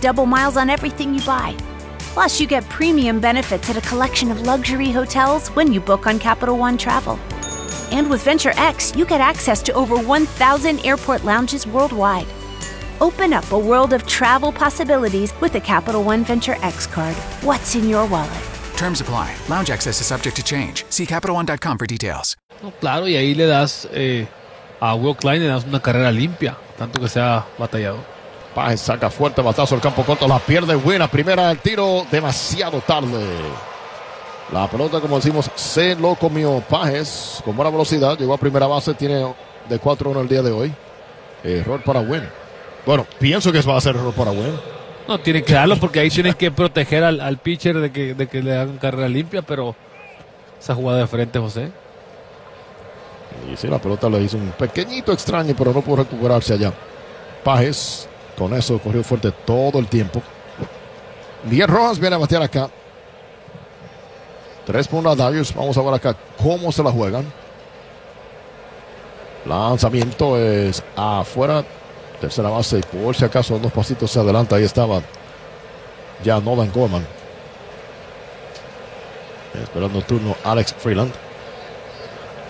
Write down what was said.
double miles on everything you buy. Plus, you get premium benefits at a collection of luxury hotels when you book on Capital One Travel. And with Venture X, you get access to over 1,000 airport lounges worldwide. Open up a world of travel possibilities with the Capital One Venture X card. What's in your wallet? Terms apply. Lounge access is subject to change. See CapitalOne.com for details. No, claro, y ahí le das a Will Klein, le das una carrera limpia, tanto que sea batallado. Pajes saca fuerte batazo al campo corto, la pierde buena. Primera del tiro, demasiado tarde. La pelota, como decimos, se lo comió Pajes con buena velocidad. Llegó a primera base, tiene de 4-1 el día de hoy. Error para Wynn. Bueno, pienso que va a ser error para Wynn. No, tienen que darlo porque ahí tienen que proteger al pitcher de que le hagan carrera limpia, pero esa jugada de frente, José. Y sí, la pelota le hizo un pequeñito extraño, pero no pudo recuperarse allá. Pajes, con eso corrió fuerte todo el tiempo. Miguel Rojas viene a batear acá. 3 por 1 a Dodgers. Vamos a ver acá cómo se la juegan. Lanzamiento es afuera. Tercera base, y por si acaso 2 pasitos se adelanta. Ahí estaba ya Nolan Gorman. Esperando el turno Alex Freeland.